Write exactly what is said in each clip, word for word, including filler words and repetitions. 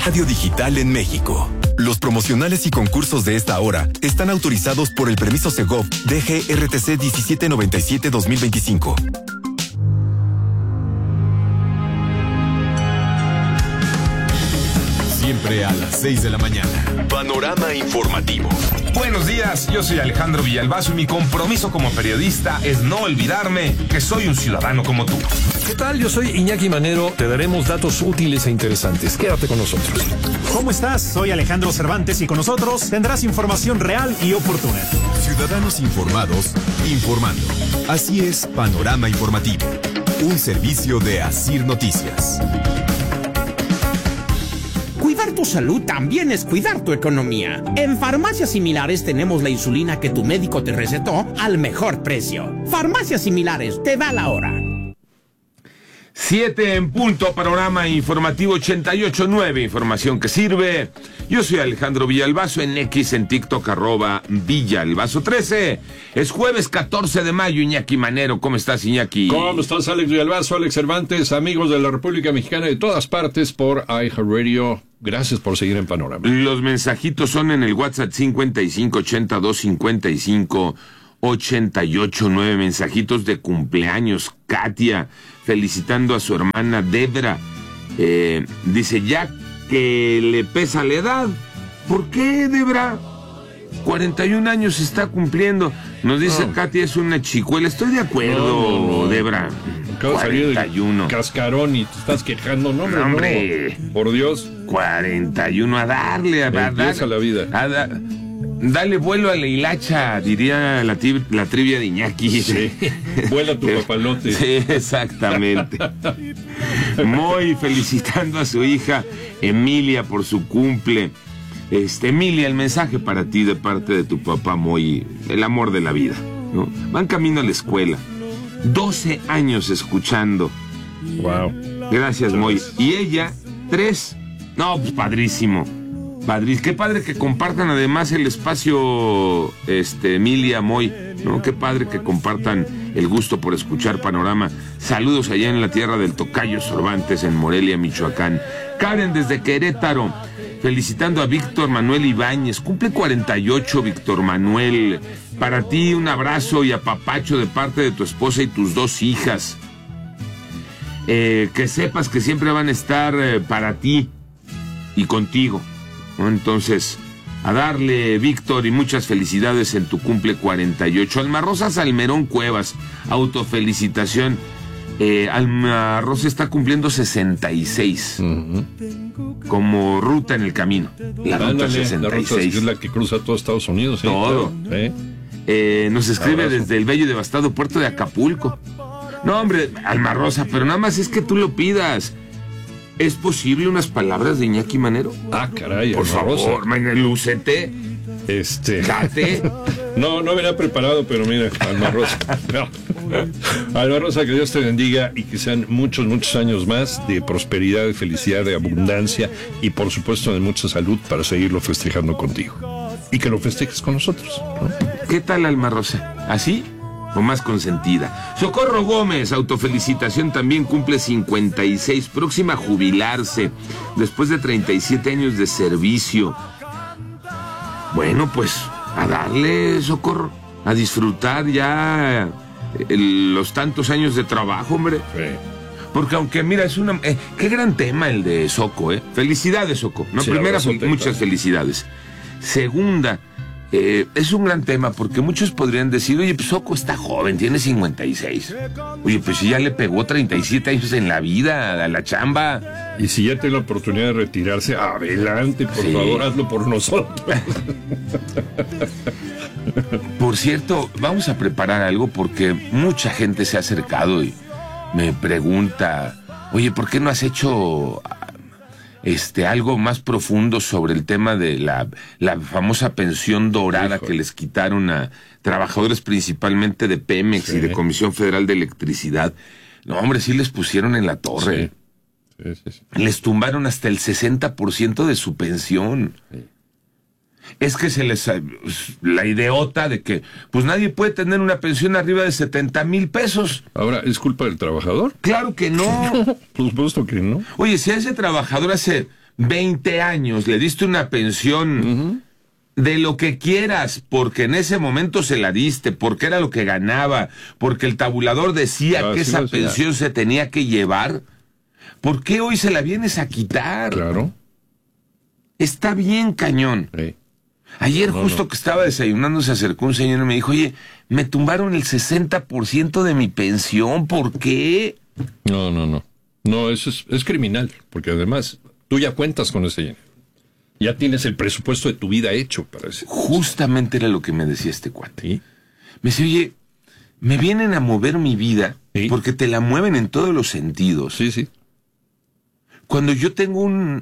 Radio digital en México. Los promocionales y concursos de esta hora están autorizados por el permiso Segov D G R T C diecisiete noventa y siete dos mil veinticinco. Siempre a las seis de la mañana. Panorama informativo. Buenos días, yo soy Alejandro Villalbazo y mi compromiso como periodista es no olvidarme que soy un ciudadano como tú. ¿Qué tal? Yo soy Iñaki Manero. Te daremos datos útiles e interesantes. Quédate con nosotros. ¿Cómo estás? Soy Alejandro Cervantes y con nosotros tendrás información real y oportuna. Ciudadanos informados, informando. Así es Panorama Informativo. Un servicio de Asir Noticias. Cuidar tu salud también es cuidar tu economía. En Farmacias Similares tenemos la insulina que tu médico te recetó al mejor precio. Farmacias Similares, te da la hora. Siete en punto, Panorama Informativo ochenta y ocho punto nueve, información que sirve. Yo soy Alejandro Villalbazo, en X, en TikTok, arroba Villalbazo trece. Es jueves catorce de mayo, Iñaki Manero. ¿Cómo estás, Iñaki? ¿Cómo estás, Alex Villalbazo, Alex Cervantes, amigos de la República Mexicana de todas partes por iHeartRadio? Gracias por seguir en Panorama. Los mensajitos son en el WhatsApp cincuenta y cinco ochenta y dos cincuenta y cinco ochenta y ocho, nueve mensajitos de cumpleaños. Katia, felicitando a su hermana Debra. Eh, dice, ya que le pesa la edad. ¿Por qué, Debra? cuarenta y un años está cumpliendo. Nos dice no. Katia, es una chicuela. Estoy de acuerdo, no, no, no. Debra. Acabo de salir cuarenta y uno. del cascarón y te estás quejando. No, hombre, Hombre. no. Por Dios. cuarenta y uno, a darle, a, a Belleza dar, la vida. A da, dale vuelo a la hilacha, diría la, tri, la trivia de Iñaki. Sí. Vuela tu papalote. Sí, exactamente. Muy felicitando a su hija Emilia por su cumple. Este, Emilia, el mensaje para ti de parte de tu papá, muy el amor de la vida, ¿no? Van camino a la escuela. doce años escuchando. Wow. Gracias, Moy. Y ella, tres. No, pues padrísimo. Padrísimo. Qué padre que compartan además el espacio, este, Emilia, Moy, ¿no? Qué padre que compartan el gusto por escuchar Panorama. Saludos allá en la tierra del Tocayo Cervantes, en Morelia, Michoacán. Karen desde Querétaro, felicitando a Víctor Manuel Ibáñez. Cumple cuarenta y ocho, Víctor Manuel. Para ti un abrazo y apapacho de parte de tu esposa y tus dos hijas. Eh, que sepas que siempre van a estar eh, para ti y contigo, ¿no? Entonces, a darle, Víctor, y muchas felicidades en tu cumple cuarenta y ocho. Alma Rosa Salmerón Cuevas, autofelicitación. Eh, Alma Rosa está cumpliendo sesenta y seis. Uh-huh. Como ruta en el camino. La ruta Ándale, sesenta y seis. La ruta es la que cruza todo Estados Unidos. ¿eh? Todo. ¿Eh? Eh, nos escribe Abrazo. desde el bello y devastado puerto de Acapulco. No, hombre, Alma Rosa, pero nada más es que tú lo pidas. ¿Es posible unas palabras de Iñaki Manero? Ah, caray, por Alma Rosa. favor, man, lúcete. Este. Date. No, no venía preparado, pero mira, Alma Rosa. No. Alma Rosa, que Dios te bendiga y que sean muchos, muchos años más de prosperidad, de felicidad, de abundancia y por supuesto de mucha salud para seguirlo festejando contigo. Y que lo festejes con nosotros, ¿no? ¿Qué tal, Alma Rosa? ¿Así? ¿O más consentida? Socorro Gómez, autofelicitación, también cumple cincuenta y seis, próxima a jubilarse después de treinta y siete años de servicio. Bueno, pues a darle, Socorro, a disfrutar ya el, los tantos años de trabajo, hombre. Sí. Porque aunque, mira, es una... Eh, qué gran tema el de Soco, ¿eh? Felicidades, Soco. No, sí, primera, fel- muchas felicidades. Segunda, eh, es un gran tema porque muchos podrían decir, oye, pues Soco está joven, tiene cincuenta y seis. Oye, pues si ya le pegó treinta y siete años en la vida, a la chamba. Y si ya tiene la oportunidad de retirarse, adelante, por Sí. favor, hazlo por nosotros. Por cierto, vamos a preparar algo porque mucha gente se ha acercado y me pregunta, oye, ¿por qué no has hecho este algo más profundo sobre el tema de la, la famosa pensión dorada Hijo. que les quitaron a trabajadores principalmente de Pemex Sí. y de Comisión Federal de Electricidad? No, hombre, sí les pusieron en la torre. Sí. Sí, sí, sí. Les tumbaron hasta el sesenta por ciento de su pensión. Sí. Es que se les... La idiota de que pues nadie puede tener una pensión arriba de setenta mil pesos. Ahora, ¿es culpa del trabajador? Claro que no. Por supuesto que no. Oye, si a ese trabajador hace veinte años, le diste una pensión uh-huh. de lo que quieras, porque en ese momento se la diste, porque era lo que ganaba, porque el tabulador decía claro, que sí, esa pensión se tenía que llevar, ¿por qué hoy se la vienes a quitar? Claro. Está bien cañón. Sí. Ayer no, justo no. que estaba desayunando se acercó un señor y me dijo, oye, me tumbaron el sesenta por ciento de mi pensión, ¿por qué? No, no, no. No, eso es, es criminal, porque además tú ya cuentas con ese dinero. Ya tienes el presupuesto de tu vida hecho para eso. Justamente era lo que me decía este cuate. ¿Sí? Me decía, oye, me vienen a mover mi vida ¿Sí? porque te la mueven en todos los sentidos. Sí, sí. Cuando yo tengo un...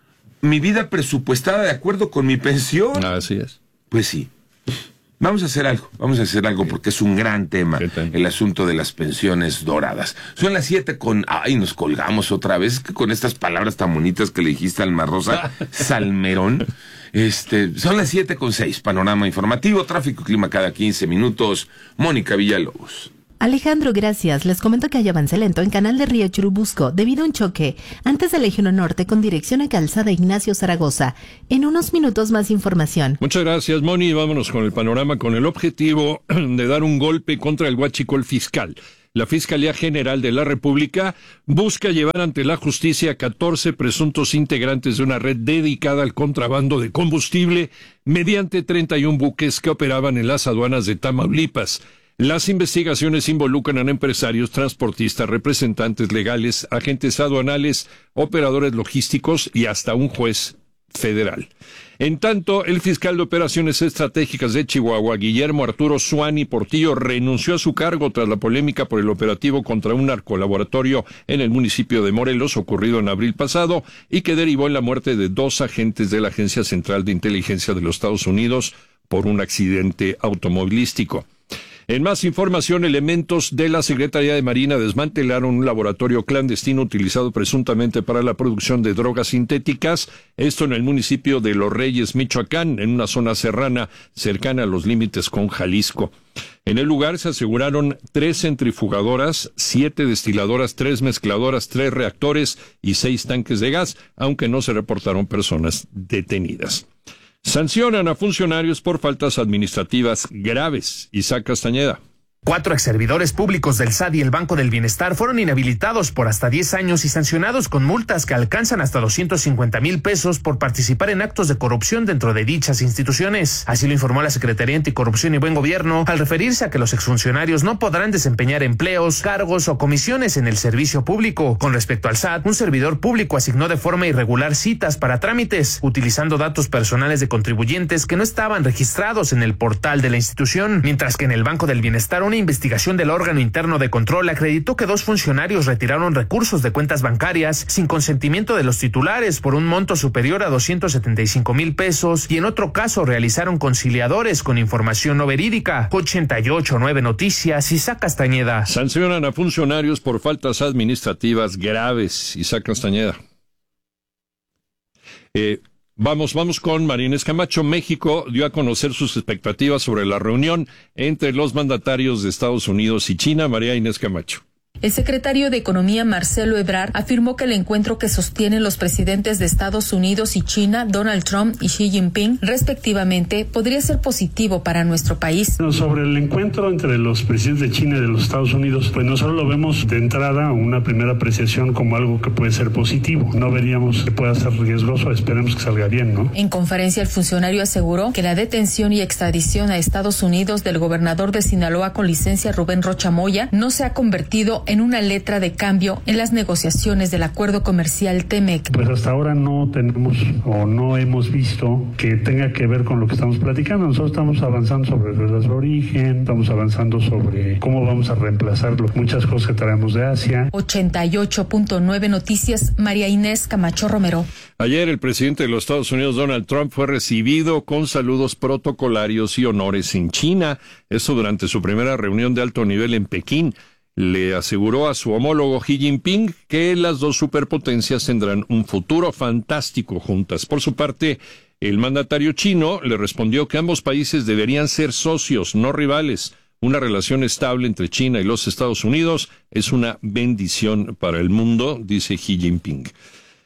mi vida presupuestada de acuerdo con mi pensión. Así es. Pues sí. Vamos a hacer algo, vamos a hacer algo porque es un gran tema el asunto de las pensiones doradas. Son las siete con... Ay, nos colgamos otra vez que con estas palabras tan bonitas que le dijiste al Alma Rosa, Salmerón. Este, son las siete con seis, panorama informativo, tráfico y clima cada quince minutos. Mónica Villalobos. Alejandro, gracias. Les comento que hay avance lento en Canal de Río Churubusco debido a un choque antes del Eje uno Norte con dirección a Calzada Ignacio Zaragoza. En unos minutos más información. Muchas gracias, Moni. Vámonos con el panorama con el objetivo de dar un golpe contra el huachicol fiscal. La Fiscalía General de la República busca llevar ante la justicia a catorce presuntos integrantes de una red dedicada al contrabando de combustible mediante treinta y un buques que operaban en las aduanas de Tamaulipas. Las investigaciones involucran a empresarios, transportistas, representantes legales, agentes aduanales, operadores logísticos y hasta un juez federal. En tanto, el fiscal de Operaciones Estratégicas de Chihuahua, Guillermo Arturo Suani Portillo, renunció a su cargo tras la polémica por el operativo contra un narcolaboratorio en el municipio de Morelos, ocurrido en abril pasado, y que derivó en la muerte de dos agentes de la Agencia Central de Inteligencia de los Estados Unidos por un accidente automovilístico. En más información, elementos de la Secretaría de Marina desmantelaron un laboratorio clandestino utilizado presuntamente para la producción de drogas sintéticas, esto en el municipio de Los Reyes, Michoacán, en una zona serrana cercana a los límites con Jalisco. En el lugar se aseguraron tres centrifugadoras, siete destiladoras, tres mezcladoras, tres reactores y seis tanques de gas, aunque no se reportaron personas detenidas. Sancionan a funcionarios por faltas administrativas graves. Isaac Castañeda. Cuatro exservidores públicos del S A D y el Banco del Bienestar fueron inhabilitados por hasta diez años y sancionados con multas que alcanzan hasta doscientos cincuenta mil pesos por participar en actos de corrupción dentro de dichas instituciones. Así lo informó la Secretaría Anticorrupción y Buen Gobierno al referirse a que los exfuncionarios no podrán desempeñar empleos, cargos o comisiones en el servicio público. Con respecto al S A D, un servidor público asignó de forma irregular citas para trámites, utilizando datos personales de contribuyentes que no estaban registrados en el portal de la institución, mientras que en el Banco del Bienestar una investigación del órgano interno de control acreditó que dos funcionarios retiraron recursos de cuentas bancarias sin consentimiento de los titulares por un monto superior a doscientos setenta y cinco mil pesos y en otro caso realizaron conciliadores con información no verídica. ochenta y ocho nueve Noticias, Isaac Castañeda. Sancionan a funcionarios por faltas administrativas graves. Isaac Castañeda. Eh... Vamos, vamos con María Inés Camacho. México dio a conocer sus expectativas sobre la reunión entre los mandatarios de Estados Unidos y China. María Inés Camacho. El secretario de Economía, Marcelo Ebrard, afirmó que el encuentro que sostienen los presidentes de Estados Unidos y China, Donald Trump y Xi Jinping, respectivamente, podría ser positivo para nuestro país. Sobre el encuentro entre los presidentes de China y de los Estados Unidos, pues nosotros lo vemos de entrada, una primera apreciación como algo que puede ser positivo. No veríamos que pueda ser riesgoso, esperemos que salga bien, ¿no? En conferencia, el funcionario aseguró que la detención y extradición a Estados Unidos del gobernador de Sinaloa con licencia Rubén Rocha Moya no se ha convertido en una letra de cambio en las negociaciones del acuerdo comercial T-MEC. Pues hasta ahora no tenemos o no hemos visto que tenga que ver con lo que estamos platicando. Nosotros estamos avanzando sobre reglas de origen, estamos avanzando sobre cómo vamos a reemplazar muchas cosas que traemos de Asia. ochenta y ocho punto nueve Noticias, María Inés Camacho Romero. Ayer el presidente de los Estados Unidos, Donald Trump, fue recibido con saludos protocolarios y honores en China. Eso durante su primera reunión de alto nivel en Pekín. Le aseguró a su homólogo Xi Jinping que las dos superpotencias tendrán un futuro fantástico juntas. Por su parte, el mandatario chino le respondió que ambos países deberían ser socios, no rivales. Una relación estable entre China y los Estados Unidos es una bendición para el mundo, dice Xi Jinping.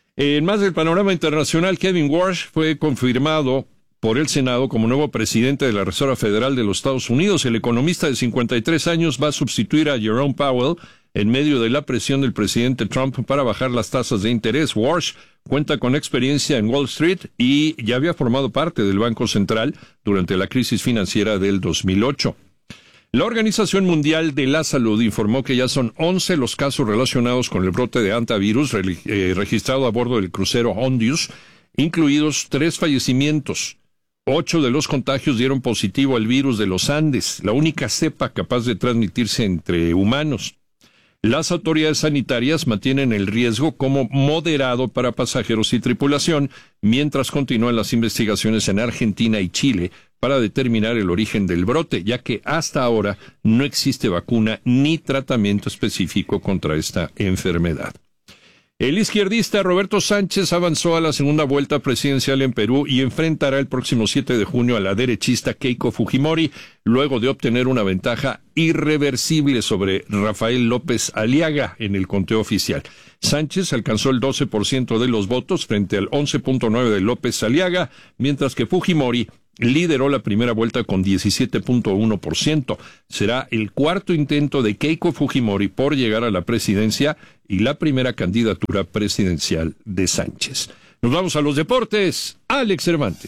En más del panorama internacional, Kevin Warsh fue confirmado por el Senado como nuevo presidente de la Reserva Federal de los Estados Unidos. El economista de cincuenta y tres años va a sustituir a Jerome Powell en medio de la presión del presidente Trump para bajar las tasas de interés. Warsh cuenta con experiencia en Wall Street y ya había formado parte del Banco Central durante la crisis financiera del dos mil ocho. La Organización Mundial de la Salud informó que ya son once los casos relacionados con el brote de hantavirus eh, registrado a bordo del crucero Hondius, incluidos tres fallecimientos. Ocho de los contagios dieron positivo al virus de los Andes, la única cepa capaz de transmitirse entre humanos. Las autoridades sanitarias mantienen el riesgo como moderado para pasajeros y tripulación, mientras continúan las investigaciones en Argentina y Chile para determinar el origen del brote, ya que hasta ahora no existe vacuna ni tratamiento específico contra esta enfermedad. El izquierdista Roberto Sánchez avanzó a la segunda vuelta presidencial en Perú y enfrentará el próximo siete de junio a la derechista Keiko Fujimori, luego de obtener una ventaja irreversible sobre Rafael López Aliaga en el conteo oficial. Sánchez alcanzó el doce por ciento de los votos frente al once punto nueve por ciento de López Aliaga, mientras que Fujimori lideró la primera vuelta con diecisiete punto uno por ciento. Será el cuarto intento de Keiko Fujimori por llegar a la presidencia y la primera candidatura presidencial de Sánchez. Nos vamos a los deportes. Alex Cervantes.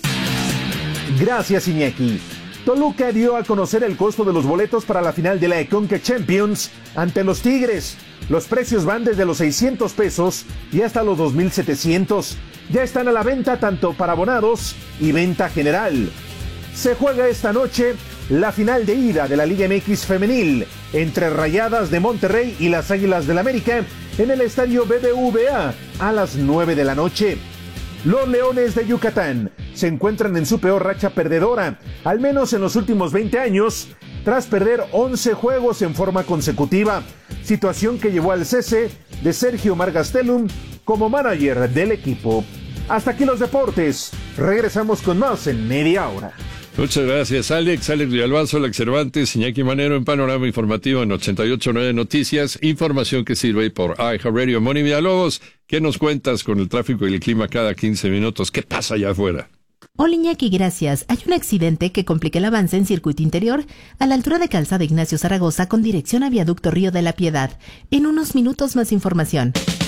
Gracias, Iñaki. Toluca dio a conocer el costo de los boletos para la final de la Conca Champions ante los Tigres. Los precios van desde los seiscientos pesos y hasta los dos mil setecientos. Ya están a la venta tanto para abonados y venta general. Se juega esta noche la final de ida de la Liga M X femenil entre Rayadas de Monterrey y las Águilas del América en el estadio B B V A a las nueve de la noche. Los Leones de Yucatán se encuentran en su peor racha perdedora, al menos en los últimos veinte años, tras perder once juegos en forma consecutiva, situación que llevó al cese de Sergio Margastelum como manager del equipo. Hasta aquí los deportes. Regresamos con más en media hora. Muchas gracias, Alex. Alex Villalbazo, Alex Cervantes, Iñaki Manero en Panorama Informativo en ochenta y ocho punto nueve Noticias. Información que sirve por iHeartRadio. Moni Villalobos, ¿qué nos cuentas con el tráfico y el clima cada quince minutos? ¿Qué pasa allá afuera? Hola Iñaki, gracias. Hay un accidente que complica el avance en circuito interior a la altura de Calzada Ignacio Zaragoza con dirección a Viaducto Río de la Piedad. En unos minutos más información.